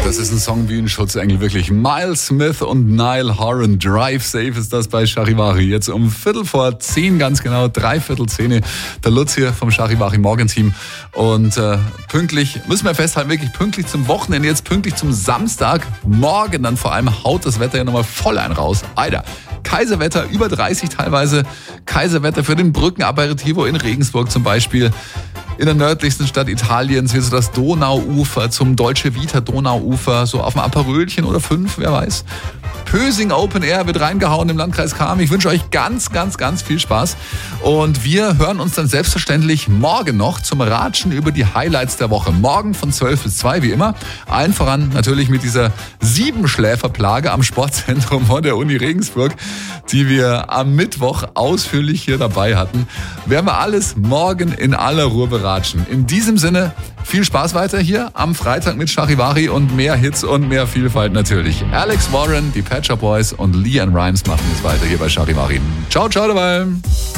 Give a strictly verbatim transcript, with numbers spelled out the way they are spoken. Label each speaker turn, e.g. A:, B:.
A: das ist ein Song wie ein Schutzengel, wirklich. Miles Smith und Niall Horan, Drive Safe ist das bei Charivari. Jetzt um Viertel vor zehn, ganz genau, dreiviertel zehn. Der Lutz hier vom Charivari Morgenteam. Und äh, pünktlich, müssen wir festhalten, wirklich pünktlich zum Wochenende, jetzt pünktlich zum Samstag. Morgen dann vor allem haut das Wetter ja nochmal voll ein raus. Alter, Kaiserwetter, über dreißig teilweise. Kaiserwetter für den Brückenaperitivo in Regensburg zum Beispiel. In der nördlichsten Stadt Italiens, wie so das Donauufer zum Dolce Vita Donauufer, so auf dem Aperölchen oder fünf, wer weiß. Pösing Open Air wird reingehauen im Landkreis Cham. Ich wünsche euch ganz, ganz, ganz viel Spaß. Und wir hören uns dann selbstverständlich morgen noch zum Ratschen über die Highlights der Woche. Morgen von zwölf bis zwei, wie immer. Allen voran natürlich mit dieser Siebenschläferplage am Sportzentrum von der Uni Regensburg, die wir am Mittwoch ausführlich hier dabei hatten. Werden wir alles morgen in aller Ruhe beratschen. In diesem Sinne, viel Spaß weiter hier am Freitag mit Charivari und mehr Hits und mehr Vielfalt natürlich. Alex Warren, die Pet Shop Boys und Leanne Rimes machen es weiter hier bei Charivari. Ciao, ciao dabei.